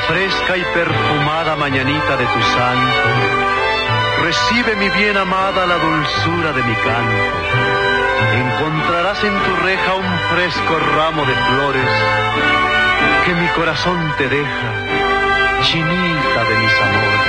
fresca y perfumada mañanita de tu santo, recibe mi bien amada la dulzura de mi canto. Encontrarás en tu reja un fresco ramo de flores que mi corazón te deja, chinita de mis amores.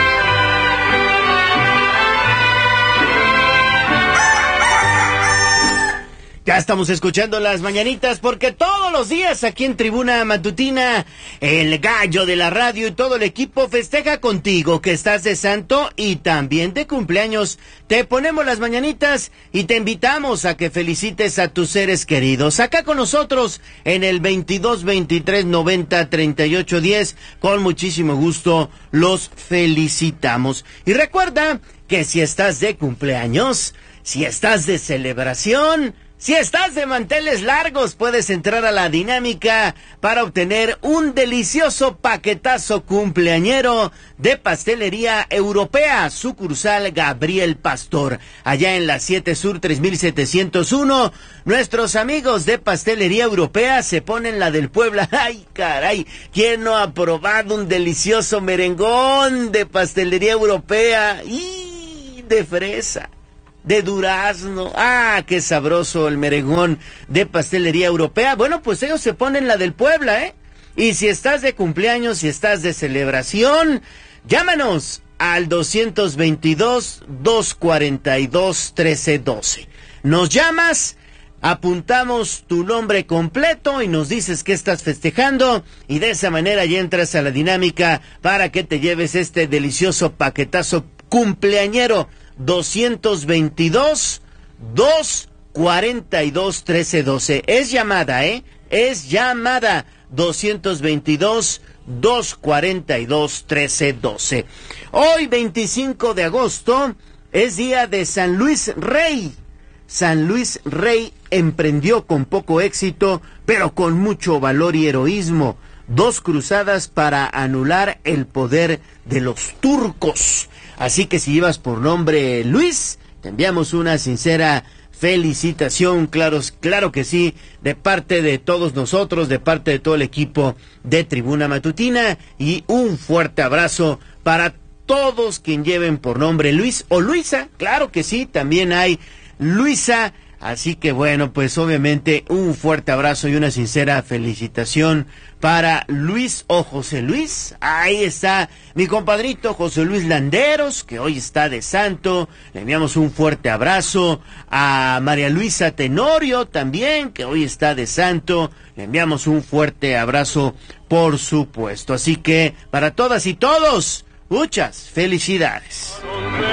Ya estamos escuchando las mañanitas porque todos los días aquí en Tribuna Matutina, el gallo de la radio y todo el equipo festeja contigo que estás de santo y también de cumpleaños. Te ponemos las mañanitas y te invitamos a que felicites a tus seres queridos. Acá con nosotros en el 22 23 90 38 10, con muchísimo gusto los felicitamos. Y recuerda que si estás de cumpleaños, si estás de celebración, si estás de manteles largos, puedes entrar a la dinámica para obtener un delicioso paquetazo cumpleañero de Pastelería Europea, sucursal Gabriel Pastor, allá en la 7 Sur 3701. Nuestros amigos de Pastelería Europea se ponen la del Puebla. ¡Ay, caray! ¿Quién no ha probado un delicioso merengón de Pastelería Europea? ¡Y de fresa! De durazno, qué sabroso el merengón de Pastelería Europea. Bueno, pues ellos se ponen la del Puebla, ¿eh? Y si estás de cumpleaños, si estás de celebración, llámanos al 222-242-1312. Nos llamas, apuntamos tu nombre completo y nos dices que estás festejando, y de esa manera ya entras a la dinámica para que te lleves este delicioso paquetazo cumpleañero. 222-242-1312. Es llamada, es llamada. 222-242-1312. Hoy, 25 de agosto, es día de San Luis Rey. San Luis Rey emprendió con poco éxito, pero con mucho valor y heroísmo, 2 cruzadas para anular el poder de los turcos. Así que si llevas por nombre Luis, te enviamos una sincera felicitación, claro que sí, de parte de todos nosotros, de parte de todo el equipo de Tribuna Matutina, y un fuerte abrazo para todos quien lleven por nombre Luis o Luisa. Claro que sí, también hay Luisa. Así que bueno, pues obviamente un fuerte abrazo y una sincera felicitación para Luis o José Luis. Ahí está mi compadrito José Luis Landeros, que hoy está de santo. Le enviamos un fuerte abrazo a María Luisa Tenorio también, que hoy está de santo. Le enviamos un fuerte abrazo, por supuesto. Así que para todas y todos, muchas felicidades.